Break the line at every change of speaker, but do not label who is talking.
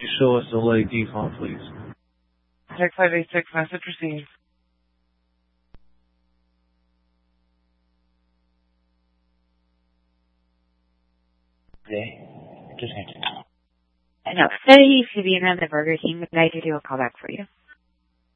You show us the late default, please.
Tech 586, message received.
No, so he used to be another Burger King, but I could do a callback for you.